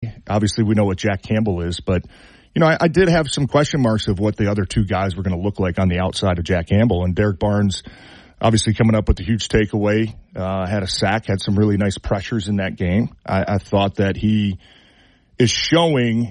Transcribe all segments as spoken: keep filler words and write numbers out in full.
Obviously, we know what Jack Campbell is, but, you know, I, I did have some question marks of what the other two guys were going to look like on the outside of Jack Campbell. And Derek Barnes, obviously coming up with a huge takeaway, uh, had a sack, had some really nice pressures in that game. I, I thought that he is showing,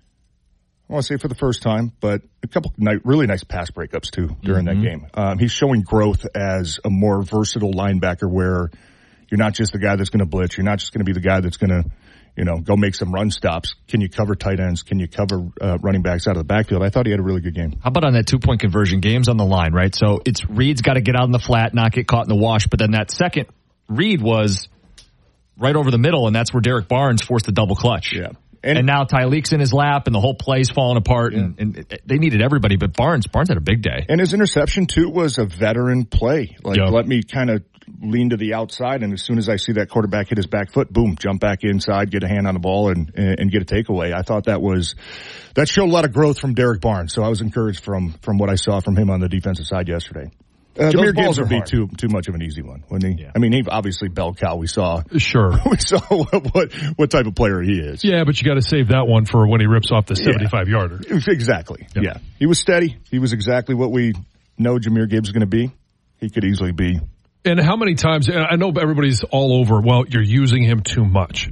I want to say for the first time, but a couple of really nice pass breakups too during mm-hmm. that game. Um, he's showing growth as a more versatile linebacker where you're not just the guy that's going to blitz. You're not just going to be the guy that's going to, you know, go make some run stops. Can you cover tight ends? Can you cover uh, running backs out of the backfield? I thought he had a really good game. How about on that two-point conversion? Game's on the line, right? So it's Reed's got to get out in the flat, not get caught in the wash. But then that second read was right over the middle, and that's where Derek Barnes forced the double clutch. Yeah. And, and now Tyleek's in his lap, and the whole play's falling apart, yeah. and, and they needed everybody. But Barnes, Barnes had a big day. And his interception, too, was a veteran play. Like, yep. let me kind of lean to the outside, and as soon as I see that quarterback hit his back foot, boom, jump back inside, get a hand on the ball, and, and get a takeaway. I thought that was – that showed a lot of growth from Derek Barnes, so I was encouraged from, from what I saw from him on the defensive side yesterday. Uh, Jahmyr Gibbs would be too too much of an easy one, wouldn't he? Yeah. I mean, he obviously bell cow. We saw sure we saw what, what what type of player he is. Yeah, but you got to save that one for when he rips off the seventy-five yeah. yarder. Exactly. Yep. Yeah, he was steady. He was exactly what we know Jahmyr Gibbs is going to be. He could easily be. And how many times? And I know everybody's all over. Well, you're using him too much.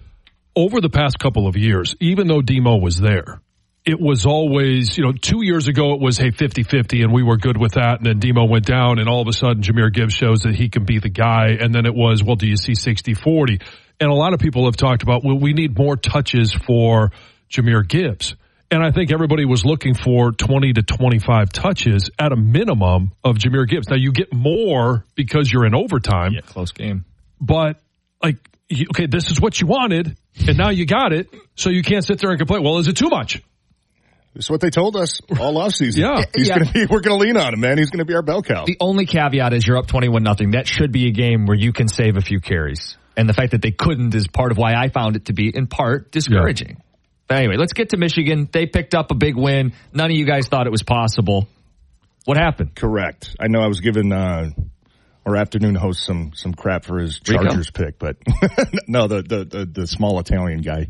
Over the past couple of years, even though Demo was there, it was always, you know, two years ago it was, hey, fifty-fifty, and we were good with that, and then Demo went down, and all of a sudden Jahmyr Gibbs shows that he can be the guy, and then it was, well, do you see sixty forty? And a lot of people have talked about, well, we need more touches for Jahmyr Gibbs. And I think everybody was looking for twenty to twenty-five touches at a minimum of Jahmyr Gibbs. Now, you get more because you're in overtime. Yeah, close game. But, like, okay, this is what you wanted, and now you got it, so you can't sit there and complain, well, is it too much? That's what they told us all offseason. yeah. He's yeah. gonna be, we're going to lean on him, man. He's going to be our bell cow. The only caveat is you're up twenty-one nothing. That should be a game where you can save a few carries. And the fact that they couldn't is part of why I found it to be, in part, discouraging. Yeah. But anyway, let's get to Michigan. They picked up a big win. None of you guys thought it was possible. What happened? Correct. I know I was giving uh, our afternoon host some some crap for his Chargers Rico? pick, but no, the, the, the, the small Italian guy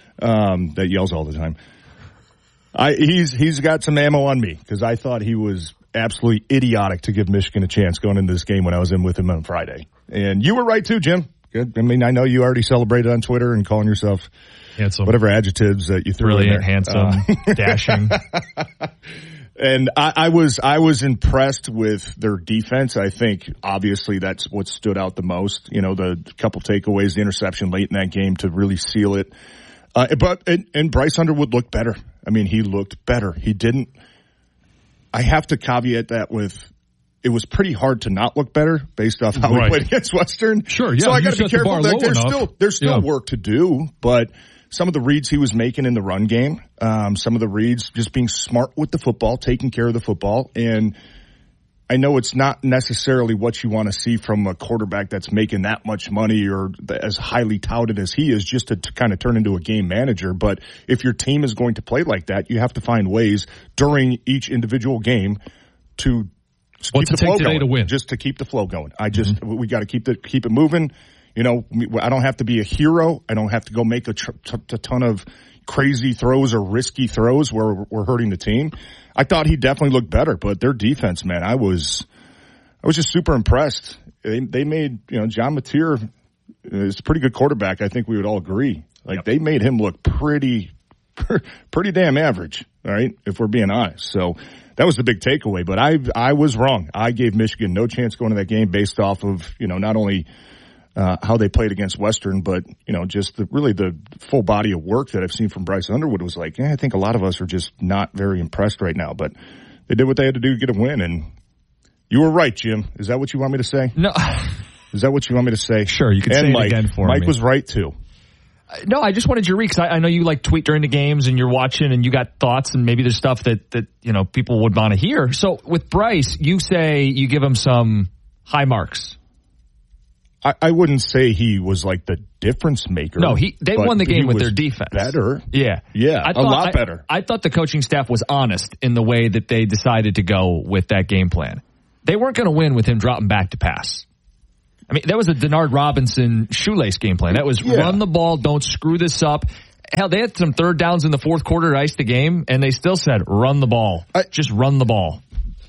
um, that yells all the time. I, he's he's got some ammo on me because I thought he was absolutely idiotic to give Michigan a chance going into this game when I was in with him on Friday. And you were right too, Jim. Good. I mean, I know you already celebrated on Twitter and calling yourself handsome, whatever adjectives that you threw brilliant, in there. handsome, uh, dashing. And I, I was I was impressed with their defense. I think obviously that's what stood out the most. You know, the couple takeaways, the interception late in that game to really seal it. Uh, but and, and Bryce Underwood looked better. I mean, he looked better. He didn't. I have to caveat that with it was pretty hard to not look better based off how right. we played against Western. Sure, yeah. So I got to be careful. The that there's enough. still there's still yeah. work to do, but some of the reads he was making in the run game, um, some of the reads just being smart with the football, taking care of the football, and I know it's not necessarily what you want to see from a quarterback that's making that much money or as highly touted as he is, just to, to kind of turn into a game manager. But if your team is going to play like that, you have to find ways during each individual game to keep What's the it take flow today going. to win? Just to keep the flow going. I just mm-hmm. we got to keep the keep it moving. You know, I don't have to be a hero. I don't have to go make a, tr- t- a ton of crazy throws or risky throws where we're hurting the team. I thought he definitely looked better, but their defense, man, I was, I was just super impressed. They, they made, you know, John Mateer is a pretty good quarterback. I think we would all agree. Like yep. they made him look pretty, pretty damn average. All right. If we're being honest. So that was the big takeaway, but I, I was wrong. I gave Michigan no chance going to that game based off of, you know, not only Uh, how they played against Western, but, you know, just the, really the full body of work that I've seen from Bryce Underwood was like, yeah, I think a lot of us are just not very impressed right now, but they did what they had to do to get a win. And you were right, Jim. Is that what you want me to say? No. Is that what you want me to say? Sure. You can and say Mike, it again for Mike me. Mike was right too. No, I just wanted your read because I, I know you like tweet during the games and you're watching and you got thoughts and maybe there's stuff that, that, you know, people would want to hear. So with Bryce, you say you give him some high marks. I, I wouldn't say he was like the difference maker. No, he they won the game with their defense. Better. Yeah. Yeah, I thought, a lot I, better. I thought the coaching staff was honest in the way that they decided to go with that game plan. They weren't going to win with him dropping back to pass. I mean, that was a Denard Robinson shoelace game plan. That was yeah. run the ball, don't screw this up. hell, they had some third downs in the fourth quarter to ice the game, and they still said, run the ball. I, Just run the ball.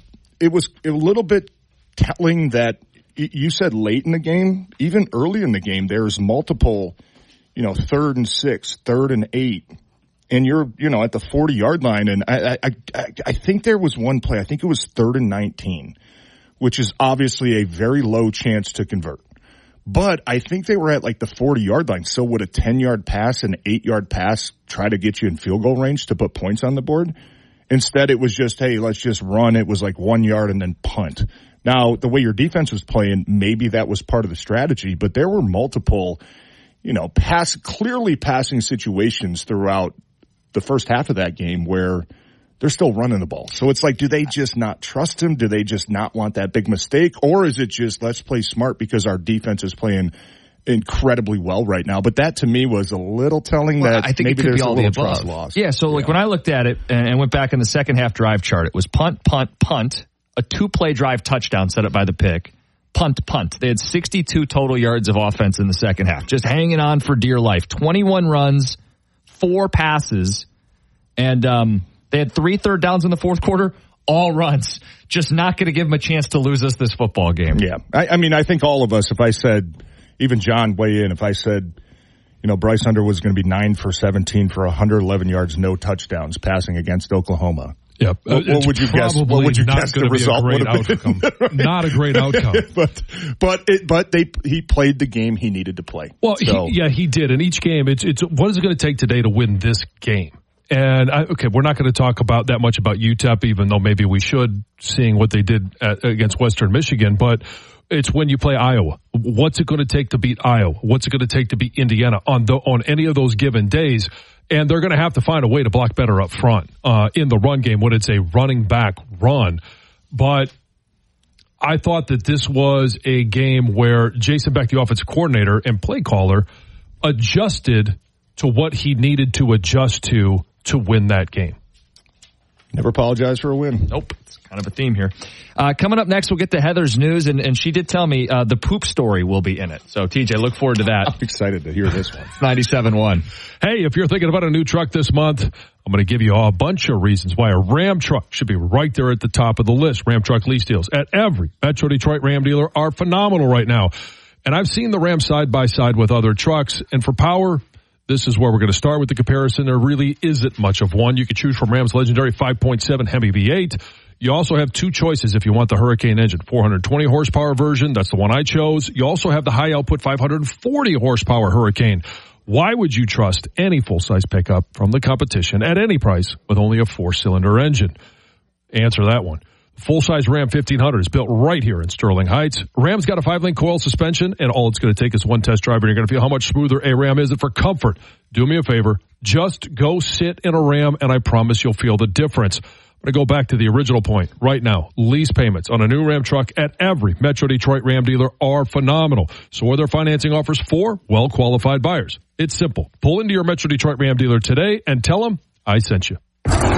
It was a little bit telling that you said late in the game, even early in the game, there's multiple, you know, third and six, third and eight, and you're, you know, at the forty-yard line. And I, I, I, I think there was one play, I think it was third and nineteen, which is obviously a very low chance to convert. But I think they were at like the forty-yard line. So would a ten-yard pass, an eight-yard pass try to get you in field goal range to put points on the board? Instead, it was just, hey, let's just run. It was like one yard and then punt. Now, the way your defense was playing, maybe that was part of the strategy, but there were multiple, you know, pass, clearly passing situations throughout the first half of that game where they're still running the ball. So it's like, do they just not trust him? Do they just not want that big mistake? Or is it just, let's play smart because our defense is playing incredibly well right now? But that to me was a little telling well, that I think maybe it could there's be all a little the above. trust loss. Yeah, so like yeah. when I looked at it and went back in the second half drive chart, it was punt, punt, punt, a two-play drive touchdown set up by the pick, punt, punt. They had sixty-two total yards of offense in the second half, just hanging on for dear life. twenty-one runs, four passes, and um, they had three third downs in the fourth quarter, all runs. Just not going to give them a chance to lose us this football game. Yeah, I, I mean, I think all of us, if I said, even John weigh in, if I said, you know, Bryce Hunter was going to be nine for seventeen for one hundred eleven yards, no touchdowns passing against Oklahoma. Yeah, what, what would you guess? What would you guess the result would have been? Right? Not a great outcome. but but it, but they he played the game he needed to play. Well, so. he, yeah, he did. In each game, it's it's what is it going to take today to win this game? And I, okay, we're not going to talk about that much about U T E P, even though maybe we should, seeing what they did at, against Western Michigan. But it's when you play Iowa. What's it going to take to beat Iowa? What's it going to take to beat Indiana on the on any of those given days? And they're going to have to find a way to block better up front uh, in the run game when it's a running back run. But I thought that this was a game where Jason Beck, the offensive coordinator and play caller, adjusted to what he needed to adjust to to win that game. Never apologize for a win. Nope. It's kind of a theme here. Uh, coming up next, we'll get to Heather's news, and, and she did tell me uh, the poop story will be in it. So, T J, look forward to that. I'm excited to hear this one. ninety-seven one. Hey, if you're thinking about a new truck this month, I'm going to give you a bunch of reasons why a Ram truck should be right there at the top of the list. Ram truck lease deals at every Metro Detroit Ram dealer are phenomenal right now. And I've seen the Ram side by side with other trucks, and for power, this is where we're going to start with the comparison. There really isn't much of one. You can choose from Ram's legendary five point seven Hemi V eight. You also have two choices if you want the Hurricane engine, four hundred twenty horsepower version. That's the one I chose. You also have the high output five hundred forty horsepower Hurricane. Why would you trust any full-size pickup from the competition at any price with only a four-cylinder engine? Answer that one. Full-size Ram fifteen hundred is built right here in Sterling Heights. Ram's got a five-link coil suspension, and all it's going to take is one test drive, and you're going to feel how much smoother a Ram is. And for comfort, do me a favor, just go sit in a Ram, and I promise you'll feel the difference. I'm going to go back to the original point right now. Lease payments on a new Ram truck at every Metro Detroit Ram dealer are phenomenal. So are their financing offers for well-qualified buyers. It's simple. Pull into your Metro Detroit Ram dealer today and tell them I sent you.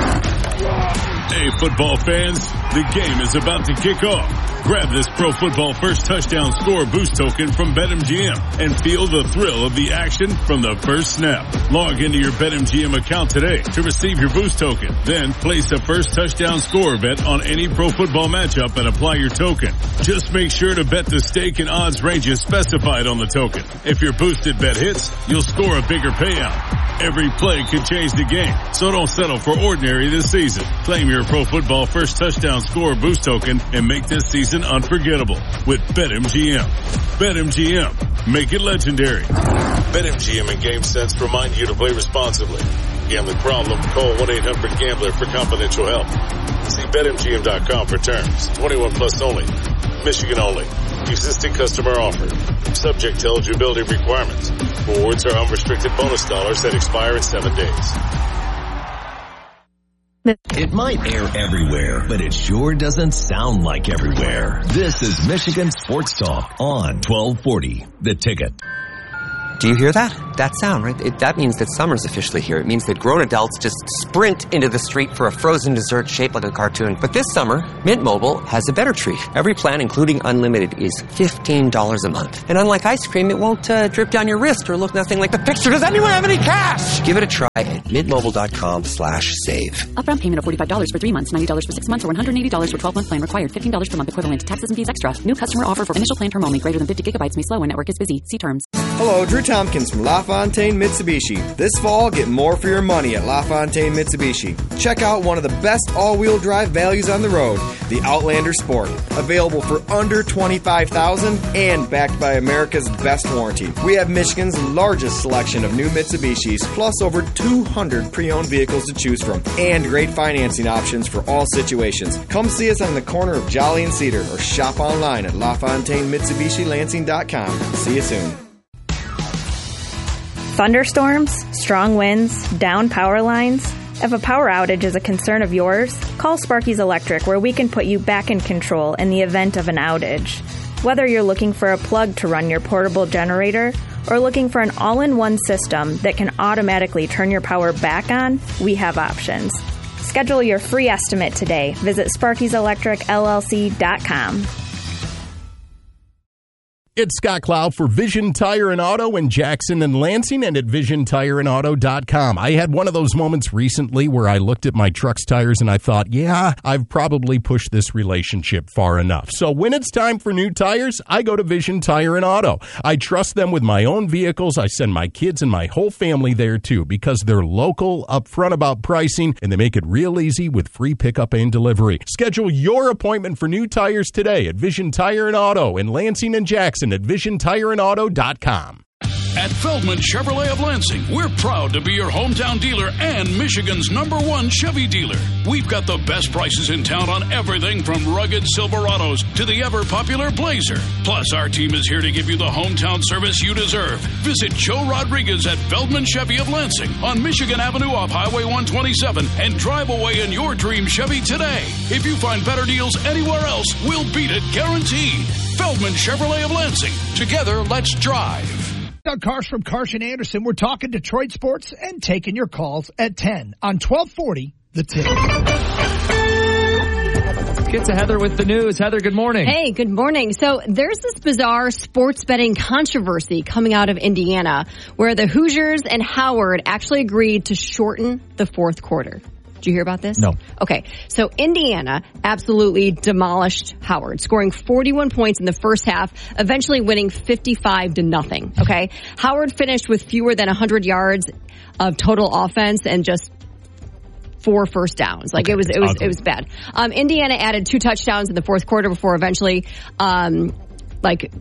Hey, football fans, the game is about to kick off. Grab this Pro Football First Touchdown Score boost token from BetMGM and feel the thrill of the action from the first snap. Log into your BetMGM account today to receive your boost token. Then place a first touchdown score bet on any pro football matchup and apply your token. Just make sure to bet the stake and odds ranges specified on the token. If your boosted bet hits, you'll score a bigger payout. Every play could change the game, so don't settle for ordinary this season. Claim your Pro Football First Touchdown Score boost token and make this season unforgettable with BetMGM. BetMGM. Make it legendary. BetMGM and GameSense remind you to play responsibly. Gambling problem? Call one eight hundred gambler for confidential help. See Bet M G M dot com for terms. twenty-one plus only. Michigan only. Existing customer offer. Subject to eligibility requirements. Rewards are unrestricted bonus dollars that expire in seven days. It might air everywhere, but it sure doesn't sound like everywhere. This is Michigan Sports Talk on twelve forty, The Ticket. Do you hear that? That sound, right? It, that means that summer's officially here. It means that grown adults just sprint into the street for a frozen dessert shaped like a cartoon. But this summer, Mint Mobile has a better treat. Every plan, including unlimited, is fifteen dollars a month. And unlike ice cream, it won't uh, drip down your wrist or look nothing like the picture. Does anyone have any cash? Give it a try at mintmobile.com slash save. Upfront payment of forty-five dollars for three months, ninety dollars for six months, or one hundred eighty dollars for twelve-month plan required. fifteen dollars per month equivalent. Taxes and fees extra. New customer offer for initial plan term only. Greater than fifty gigabytes may slow when network is busy. See terms. Hello, Drew Tompkins from LaFontaine Mitsubishi. This fall, get more for your money at LaFontaine Mitsubishi. Check out one of the best all-wheel drive values on the road, the Outlander Sport. Available for under twenty-five thousand dollars and backed by America's best warranty. We have Michigan's largest selection of new Mitsubishis, plus over two hundred pre-owned vehicles to choose from, and great financing options for all situations. Come see us on the corner of Jolly and Cedar, or shop online at LaFontaine Mitsubishi Lansing dot com. See you soon. Thunderstorms, strong winds, down power lines. If a power outage is a concern of yours, call Sparky's Electric, where we can put you back in control in the event of an outage. Whether you're looking for a plug to run your portable generator or looking for an all-in-one system that can automatically turn your power back on, we have options. Schedule your free estimate today. Visit Sparky's Electric L L C dot com. It's Scott Cloud for Vision Tire and Auto in Jackson and Lansing, and at vision tire and auto dot com. I had one of those moments recently where I looked at my truck's tires and I thought, yeah, I've probably pushed this relationship far enough. So when it's time for new tires, I go to Vision Tire and Auto. I trust them with my own vehicles. I send my kids and my whole family there too, because they're local, upfront about pricing, and they make it real easy with free pickup and delivery. Schedule your appointment for new tires today at Vision Tire and Auto in Lansing and Jackson at vision tire and auto dot com. At Feldman Chevrolet of Lansing, we're proud to be your hometown dealer and Michigan's number one Chevy dealer. We've got the best prices in town on everything from rugged Silverados to the ever-popular Blazer. Plus, our team is here to give you the hometown service you deserve. Visit Joe Rodriguez at Feldman Chevy of Lansing on Michigan Avenue off Highway one twenty-seven and drive away in your dream Chevy today. If you find better deals anywhere else, we'll beat it guaranteed. Feldman Chevrolet of Lansing. Together, let's drive. Doug Karsch from Karsch and Anderson. We're talking Detroit sports and taking your calls at ten on twelve forty The Tip. Get to Heather with the news. Heather, good morning. Hey, good morning. So there's this bizarre sports betting controversy coming out of Indiana where the Hoosiers and Howard actually agreed to shorten the fourth quarter. Did you hear about this? No. Okay. So Indiana absolutely demolished Howard, scoring forty-one points in the first half, eventually winning fifty-five to nothing. Okay. Howard finished with fewer than one hundred yards of total offense and just four first downs. Like okay, it was, it was, ugly. it was bad. Um, Indiana added two touchdowns in the fourth quarter before eventually, um, like,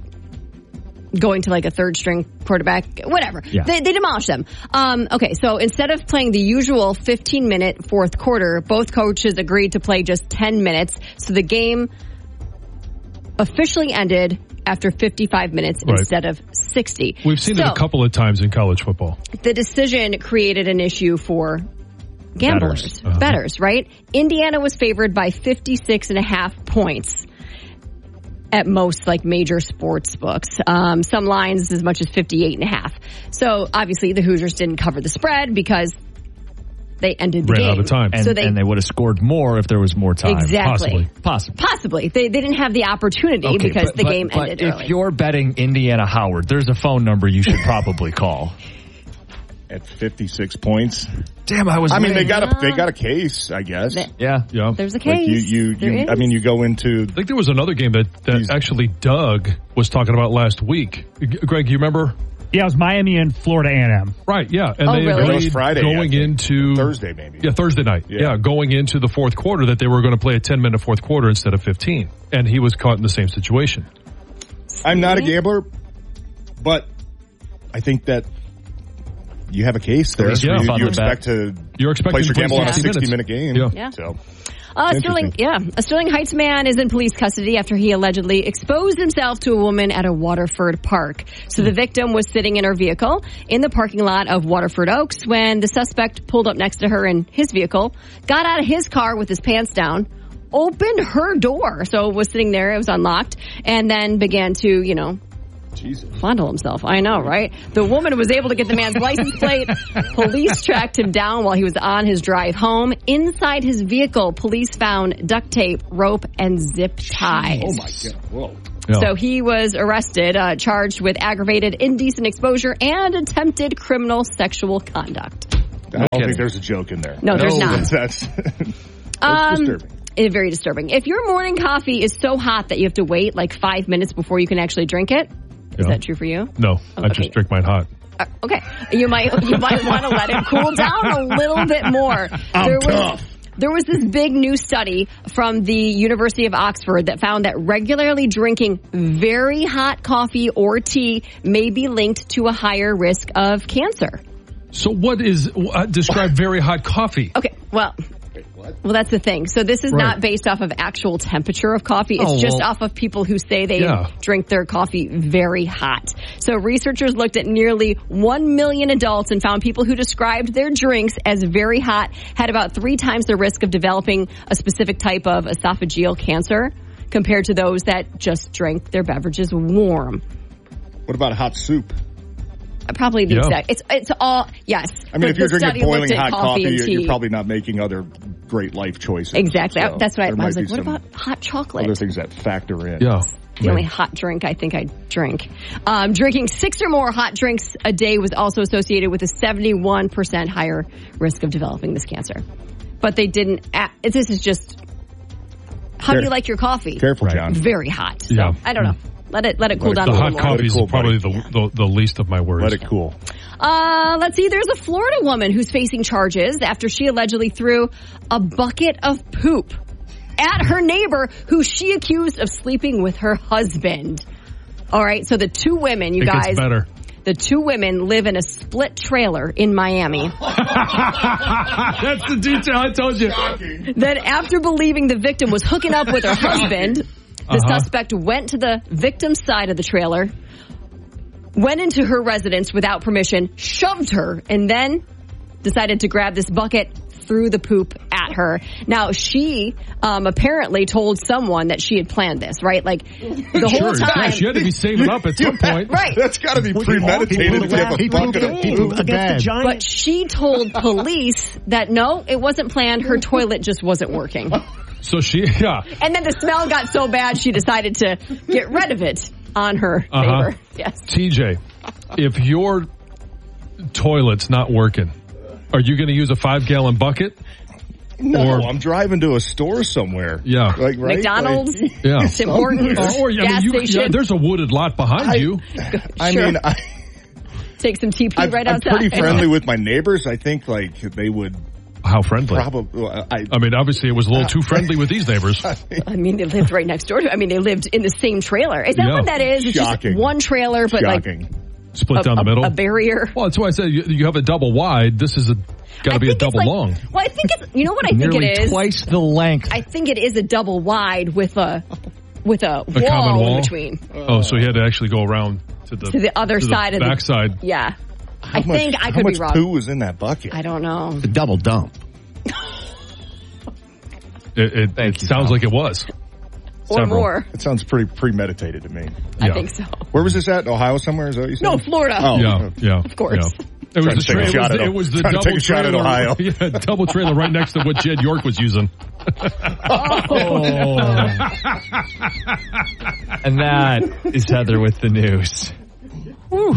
going to like a third string quarterback, whatever. Yeah. They, they demolished them. Um, okay, so instead of playing the usual fifteen minute fourth quarter, both coaches agreed to play just ten minutes. So the game officially ended after fifty-five minutes right. instead of sixty. We've seen so, it a couple of times in college football. The decision created an issue for gamblers, bettors, uh-huh. bettors right? Indiana was favored by fifty-six and a half points. At most, like, major sports books. Um, some lines as much as fifty-eight and a half. So, obviously, the Hoosiers didn't cover the spread because they ended the Ran game. out of time. And, so they, and they would have scored more if there was more time. Exactly. Possibly. Possibly. Possibly. They, they didn't have the opportunity okay, because but, the but, game but ended if early. If you're betting Indiana Howard, there's a phone number you should probably call. At fifty-six points. Damn, I was. I mean, winning. they got a they got a case, I guess. The, yeah, yeah. There's a case. Like you, you, you I mean, you go into. I think there was another game that, that actually Doug was talking about last week. Greg, you remember? Yeah, it was Miami and Florida A and M. Right. Yeah, and oh, they really? agreed Friday, going into Thursday, maybe. Yeah, Thursday night. Yeah. yeah, going into the fourth quarter that they were going to play a ten minute fourth quarter instead of fifteen, and he was caught in the same situation. I'm not a gambler, but I think that. You have a case there. Yeah. You, you expect to You're expecting place your gamble on a sixty-minute game. Yeah. yeah. So, uh, Sterling, yeah. A Sterling Heights man is in police custody after he allegedly exposed himself to a woman at a Waterford park. So the victim was sitting in her vehicle in the parking lot of Waterford Oaks when the suspect pulled up next to her in his vehicle, got out of his car with his pants down, opened her door. So it was sitting there. It was unlocked. And then began to, you know, Jesus. Fondle himself. I know, right? The woman was able to get the man's license plate. Police tracked him down while he was on his drive home. Inside his vehicle, police found duct tape, rope, and zip ties. Oh, my God. Whoa. Yeah. So he was arrested, uh, charged with aggravated indecent exposure and attempted criminal sexual conduct. I don't kidding. think there's a joke in there. No, there's no, not. That's, that's um, disturbing. It's very disturbing. If your morning coffee is so hot that you have to wait like five minutes before you can actually drink it, is yeah. that true for you? No, oh, I okay. just drink mine hot. Uh, okay, you might you might want to let it cool down a little bit more. I'm there tough. Was, there was this big new study from the University of Oxford that found that regularly drinking very hot coffee or tea may be linked to a higher risk of cancer. So what is, uh, describe very hot coffee? Okay, well... Well, that's the thing. So this is right. not based off of actual temperature of coffee. It's oh, just well, off of people who say they yeah. drink their coffee very hot. So researchers looked at nearly one million adults and found people who described their drinks as very hot had about three times the risk of developing a specific type of esophageal cancer compared to those that just drank their beverages warm. What about hot soup? Probably the yeah. exact. It's it's all yes. I mean, the, if you're drinking boiling hot coffee, coffee you're, you're probably not making other great life choices. Exactly. So That's what I, I was like. What some about hot chocolate? Other things that factor in. Yeah. The right. only hot drink I think I drink. Um, drinking six or more hot drinks a day was also associated with a seventy-one percent higher risk of developing this cancer. But they didn't. Add, this is just. How Care- do you like your coffee? Careful, John. Very hot. So, Yeah. I don't know. Let it let it cool Let it down The a hot little more. coffee is cool, probably the, the the least of my worries. Let it cool. Uh, let's see. There's a Florida woman who's facing charges after she allegedly threw a bucket of poop at her neighbor who she accused of sleeping with her husband. All right. So the two women, you it guys. Gets better. The two women live in a split trailer in Miami. That's the detail I told you. Shocking. Then after believing the victim was hooking up with her husband, the Uh-huh. suspect went to the victim's side of the trailer, went into her residence without permission, shoved her, and then decided to grab this bucket, threw the poop at her. Now, she um, apparently told someone that she had planned this, right? Like, the Sure, whole time. yeah, she had to be saving up at some point. Right. That's got to be premeditated if you have a bucket of poop. Against the giant. But she told police that no, it wasn't planned. Her toilet just wasn't working. So she, yeah. And then the smell got so bad she decided to get rid of it on her Uh-huh. neighbor. Yes. T J, if your toilet's not working, are you going to use a five gallon bucket? No, Or- I'm driving to a store somewhere. Yeah. Like, right? McDonald's, Like, Yeah. Tim Hortons, Uh, or, I gas mean, you, station. yeah, there's a wooded lot behind I- you. I Sure. mean, I, Take some T P I've- right I'm outside. pretty friendly with my neighbors. I think like they would How friendly? probably. I, I mean, obviously, it was a little too friendly with these neighbors. I mean, they lived right next door to. I mean, they lived in the same trailer. Is that Yeah. what that is? It's Shocking. just one trailer, but Shocking. like Split a, down the a- middle. a barrier. Well, that's why I said you, you have a double wide. This is a got I to be a think it's double like- long. Well, I think it's. You know what I think Nearly it is. twice the length. I think it is a double wide with a with a, A wall, common wall in between Oh, so he had to actually go around to the to the other to side of the backside. Yeah, How I much, think I how could much be wrong. poo was in that bucket? I don't know. The double dump. It, it, it sounds like it was. Or Several. more. It sounds pretty premeditated to me. I Yeah. think so. Where was this at? Ohio somewhere? Is that what you said? No, Florida. Oh, Yeah, yeah, Of course. Yeah. It was, Trying the to take a tra- it, shot was, at- it was the trying to double take a shot at trailer. Ohio. Yeah, double trailer right next to what Jed York was using. And that is Heather with the news. Whew.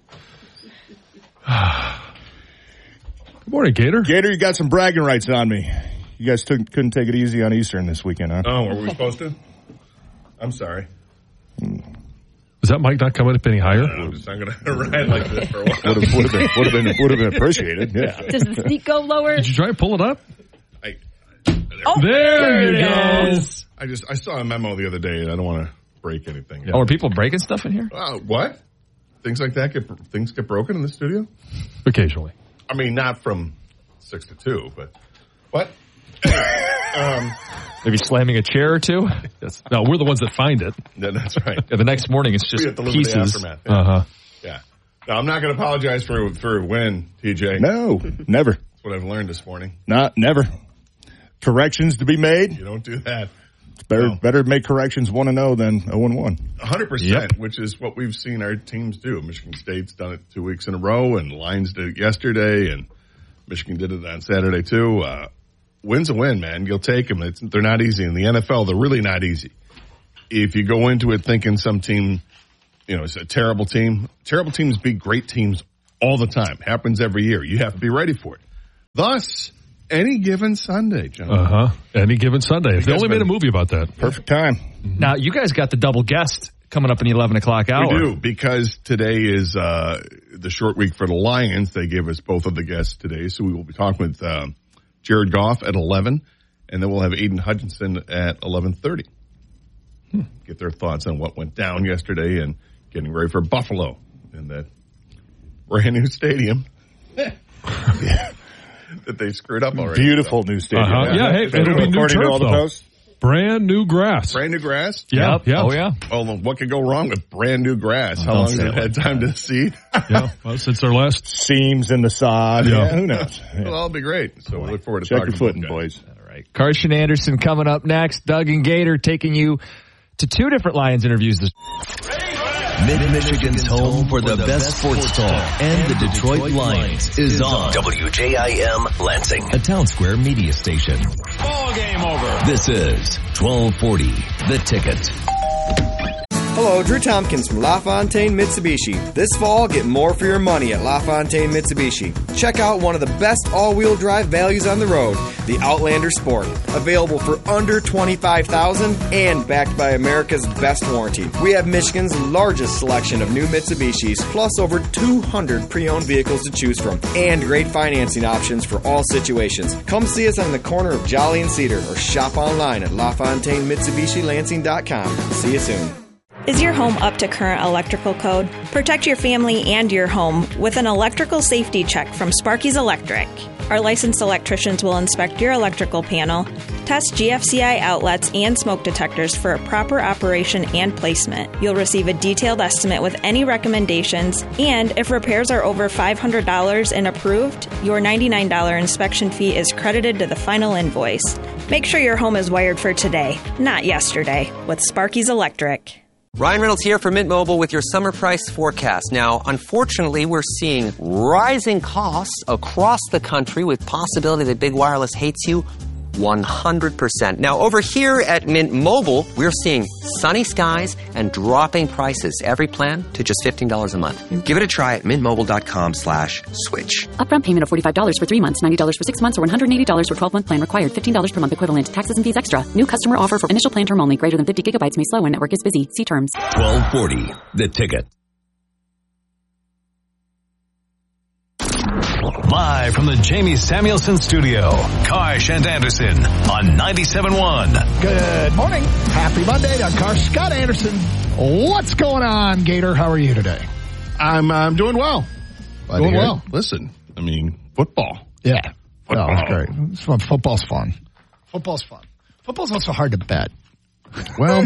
Good morning, Gator. Gator, you got some bragging rights on me. You guys took, couldn't take it easy on Eastern this weekend, huh? Oh, were we supposed to? I'm sorry. Is that mic not coming up any higher? I'm just not going to ride like this for a while. Would have, would have been, would have been, would have been appreciated. Yeah. Does the seat go lower? Did you try and pull it up? I, Oh, There it it goes. I just I saw a memo the other day, and I don't want to break anything. Oh, are people breaking stuff in here? Uh, what? Things like that get things get broken in the studio? Occasionally. I mean, not from six to two, but what? Anyway, um, Maybe slamming a chair or two? Yes. No, we're the ones that find it. yeah, that's right. Yeah, the next morning it's We just have to live with the pieces. aftermath. Yeah. Uh huh. Yeah. No, I'm not going to apologize for for a win, T J. No, never. That's what I've learned this morning. Not, never. Corrections to be made. You don't do that. It's better, no. better to make corrections one and zero than zero and one. A hundred percent, which is what we've seen our teams do. Michigan State's done it two weeks in a row, and Lions did it yesterday, and Michigan did it on Saturday too. Uh, win's a win, man. You'll take them. It's, they're not easy in the N F L. They're really not easy. If you go into it thinking some team, you know, it's a terrible team. Terrible teams beat great teams all the time. Happens every year. You have to be ready for it. Thus, any given Sunday, John. Uh-huh. Any given Sunday. If they only made a movie about that. Perfect time. Mm-hmm. Now, you guys got the double guest coming up in the eleven o'clock hour. We do, because today is uh, the short week for the Lions. They gave us both of the guests today, so we will be talking with uh, Jared Goff at eleven, and then we'll have Aiden Hutchinson at eleven thirty. Hmm. Get their thoughts on what went down yesterday and getting ready for Buffalo in that brand new stadium. Yeah. That they screwed up already. Beautiful new stadium. Uh-huh. Yeah, hey, it'll be new turf, all the though. posts. Brand new grass. Brand new grass? Yeah. Yep. yeah. Oh, yeah. Well, what could go wrong with brand new grass? How Don't long has it it had like time that. to seed? Yeah. Well, since their last seams in the sod. Yeah. Yeah, who knows? Yeah. Well, that'll be great. So we look forward to Check talking your footing, about boys. All right. Carson Anderson coming up next. Doug and Gator taking you to two different Lions interviews this Mid-Michigan's home for the best sports talk and the Detroit Lions is on W J I M Lansing, a Town Square media station. Ball game over. This is twelve forty, The Ticket. Hello, Drew Tompkins from LaFontaine Mitsubishi. This fall, get more for your money at LaFontaine Mitsubishi. Check out one of the best all-wheel drive values on the road, the Outlander Sport. Available for under twenty-five thousand dollars and backed by America's best warranty. We have Michigan's largest selection of new Mitsubishis, plus over two hundred pre-owned vehicles to choose from, and great financing options for all situations. Come see us on the corner of Jolly and Cedar, or shop online at La Fontaine Mitsubishi Lansing dot com. See you soon. Is your home up to current electrical code? Protect your family and your home with an electrical safety check from Sparky's Electric. Our licensed electricians will inspect your electrical panel, test G F C I outlets and smoke detectors for a proper operation and placement. You'll receive a detailed estimate with any recommendations, and if repairs are over five hundred dollars and approved, your ninety-nine dollars inspection fee is credited to the final invoice. Make sure your home is wired for today, not yesterday, with Sparky's Electric. Ryan Reynolds here for Mint Mobile with your summer price forecast. Now, unfortunately, we're seeing rising costs across the country with possibility that big wireless hates you one hundred percent. Now, over here at Mint Mobile, we're seeing sunny skies and dropping prices. Every plan to just fifteen dollars a month. Give it a try at mintmobile.com slash switch. Upfront payment of forty-five dollars for three months, ninety dollars for six months, or one hundred eighty dollars for twelve-month plan required. fifteen dollars per month equivalent. Taxes and fees extra. New customer offer for initial plan term only. Greater than fifty gigabytes may slow when network is busy. See terms. twelve forty, The Ticket. Live from the Jamie Samuelson studio, Karsh and Anderson on ninety-seven point one. Good morning. Happy Monday. I'm Karsh Scott Anderson. What's going on, Gator? How are you today? I'm I'm doing well. Glad doing well. It. Listen, I mean, football. Yeah. Football. Oh, it's great. It's fun. Football's fun. Football's fun. Football's also hard to bet. Well,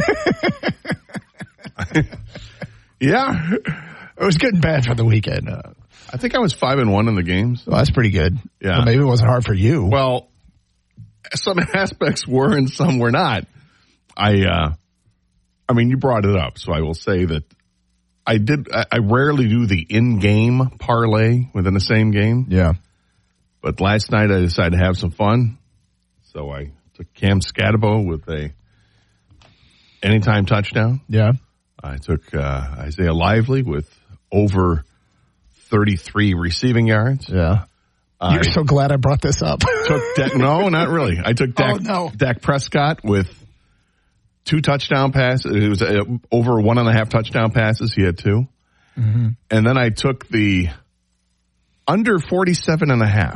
yeah. It was good and bad for the weekend. Uh, I think I was five and one in the games. Well, that's pretty good. Yeah. Well, maybe it wasn't hard for you. Well, some aspects were and some were not. I, uh, I mean, you brought it up, so I will say that I did. I, I rarely do the in-game parlay within the same game. Yeah. But last night I decided to have some fun, so I took Cam Scatabo with a anytime touchdown. Yeah. I took uh, Isaiah Lively with over thirty-three receiving yards. Yeah. You're I so glad I brought this up. took Dak, no, not really. I took Dak, Oh, no. Dak Prescott with two touchdown passes. It was uh, over one and a half touchdown passes. He had two. Mm-hmm. And then I took the under forty-seven and a half.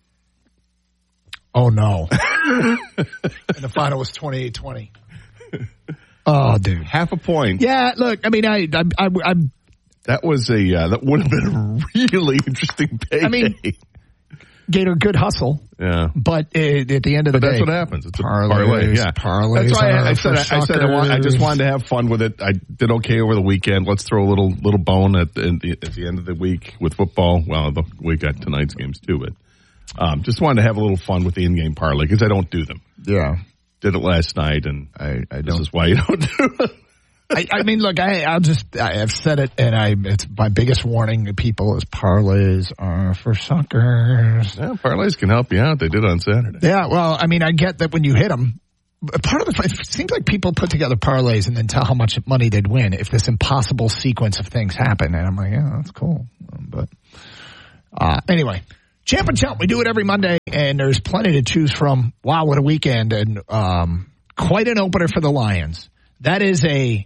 Oh, no. And the final was twenty-eight twenty. Oh, dude. Half a point. Yeah, look, I mean, I, I, I, I'm. That was a, uh, that would have been a really interesting payday. I mean, Gator, good hustle. Yeah. But uh, at the end of But the that's day. what happens. It's parlays, a parlay. Yeah. Parlays. That's why I, I are said, I, for I, said I, want, I just suckers. wanted to have fun with it. I did okay over the weekend. Let's throw a little little bone at the, at the end of the week with football. Well, the, we got tonight's games too, but um, just wanted to have a little fun with the in-game parlay because I don't do them. Yeah. did it last night, and I, I this don't. is why you don't do it. I, I mean, look, I, I'll just, I have said it, and I, it's my biggest warning to people is parlays are for suckers. Yeah, parlays can help you out. They did on Saturday. Yeah, well, I mean, I get that when you hit them, part of the, it seems like people put together parlays and then tell how much money they'd win if this impossible sequence of things happen. And I'm like, yeah, that's cool. But, uh, anyway, Champ and Chump, we do it every Monday, and there's plenty to choose from. Wow, what a weekend. And, um, quite an opener for the Lions. That is a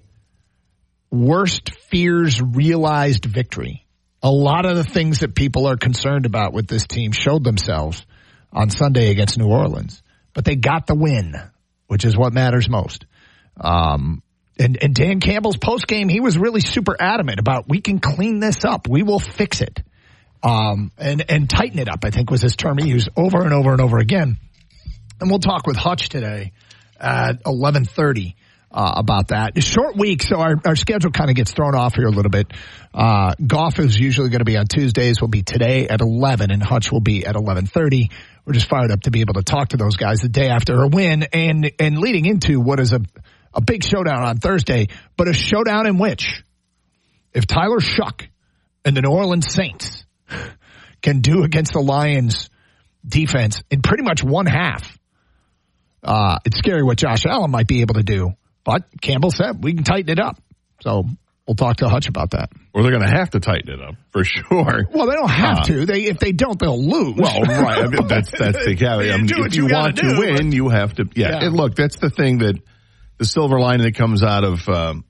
worst fears realized victory. A lot of the things that people are concerned about with this team showed themselves on Sunday against New Orleans, but they got the win, which is what matters most. Um, and, and Dan Campbell's postgame, he was really super adamant about, we can clean this up. We will fix it. Um, and, and tighten it up, I think was his term he used over and over and over again. And we'll talk with Hutch today at eleven thirty. Uh, about that. A short week, so our, our schedule kind of gets thrown off here a little bit. Uh, golf is usually going to be on Tuesdays, will be today at eleven, and Hutch will be at eleven thirty. We're just fired up to be able to talk to those guys the day after a win and, and leading into what is a, a big showdown on Thursday, but a showdown in which if Tyler Shuck and the New Orleans Saints can do against the Lions defense in pretty much one half, uh, it's scary what Josh Allen might be able to do. But Campbell said we can tighten it up. So we'll talk to Hutch about that. Or they're going to have to tighten it up, for sure. Well, they don't have uh, to. They If they don't, they'll lose. Well, right. I mean, that's that's the caveat. I mean, if you, you want to do, win, but, you have to. Yeah. yeah. And look, that's the thing that the silver lining that comes out of um,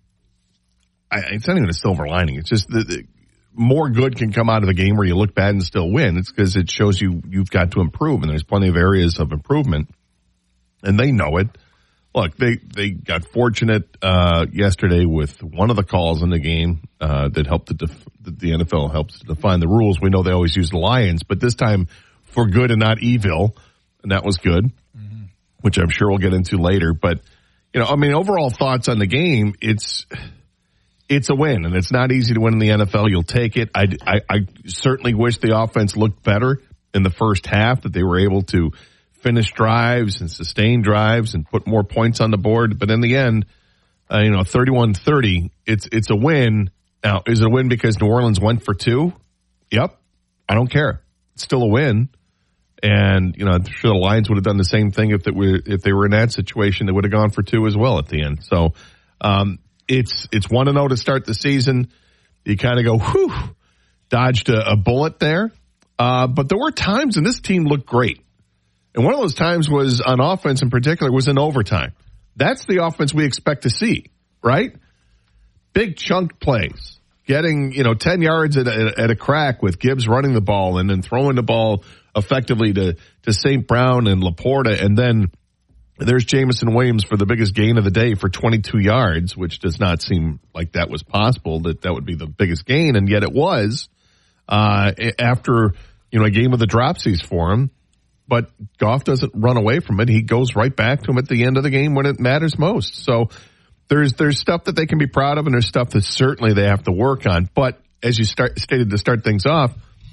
I, it's not even a silver lining. It's just the, the more good can come out of a game where you look bad and still win. It's because it shows you you've got to improve, and there's plenty of areas of improvement, and they know it. Look, they, they got fortunate uh, yesterday with one of the calls in the game uh, that helped the, def- the N F L helps to define the rules. We know they always use the Lions, but this time for good and not evil, and that was good, mm-hmm. which I'm sure we'll get into later. But, you know, I mean, overall thoughts on the game, it's it's a win, and it's not easy to win in the N F L. You'll take it. I, I, I certainly wish the offense looked better in the first half, that they were able to finish drives and sustain drives and put more points on the board. But in the end, uh, you know, thirty-one thirty, it's it's a win. Now, is it a win because New Orleans went for two? Yep. I don't care. It's still a win. And, you know, I'm sure the Lions would have done the same thing if, it were, if they were in that situation. They would have gone for two as well at the end. So um, it's it's one and oh to start the season. You kind of go, whew, dodged a, a bullet there. Uh, but there were times, and this team looked great. And one of those times was on offense in particular was in overtime. That's the offense we expect to see, right? Big chunk plays, getting, you know, ten yards at a, at a crack with Gibbs running the ball and then throwing the ball effectively to, to Saint Brown and Laporta. And then there's Jameson Williams for the biggest gain of the day for twenty-two yards, which does not seem like that was possible, that that would be the biggest gain. And yet it was, uh, after, you know, a game of the dropsies for him. But Goff doesn't run away from it. He goes right back to him at the end of the game when it matters most. So there's there's stuff that they can be proud of, and there's stuff that certainly they have to work on. But as you start, stated to start things off,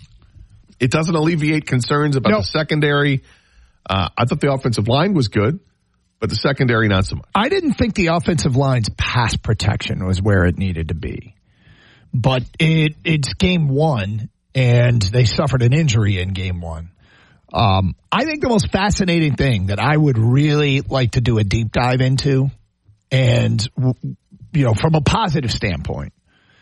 it doesn't alleviate concerns about nope. the secondary. Uh, I thought the offensive line was good, but the secondary not so much. I didn't think the offensive line's pass protection was where it needed to be. But it it's game one, and they suffered an injury in game one. Um, I think the most fascinating thing that I would really like to do a deep dive into, and, you know, from a positive standpoint,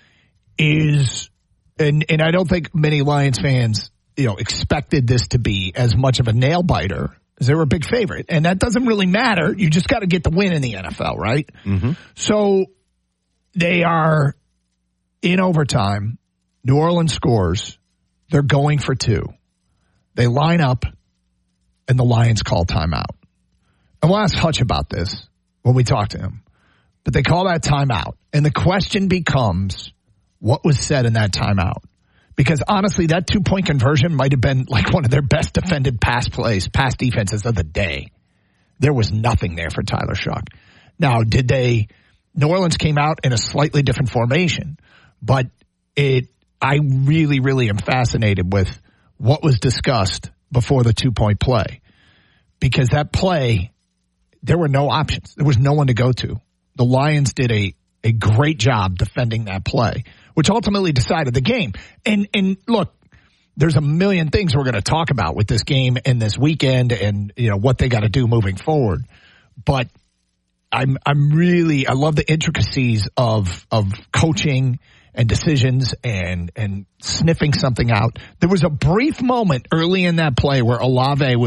is, and, and I don't think many Lions fans, you know, expected this to be as much of a nail biter, as they were a big favorite. And that doesn't really matter. You just got to get the win in the N F L, right? Mm-hmm. So they are in overtime. New Orleans scores. They're going for two. They line up, and the Lions call timeout. And we'll ask Hutch about this when we talk to him. But they call that timeout. And the question becomes, what was said in that timeout? Because honestly, that two-point conversion might have been like one of their best defended pass plays, pass defenses of the day. There was nothing there for Tyler Shuck. Now, did they, New Orleans came out in a slightly different formation, but it, I really, really am fascinated with what was discussed before the two-point play. Because that play, there were no options. There was no one to go to. The Lions did a, a great job defending that play, which ultimately decided the game. And, and look, there's a million things we're going to talk about with this game and this weekend and, you know, what they got to do moving forward. But I'm, I'm really, I love the intricacies of, of coaching and decisions and, and sniffing something out. There was a brief moment early in that play where Olave was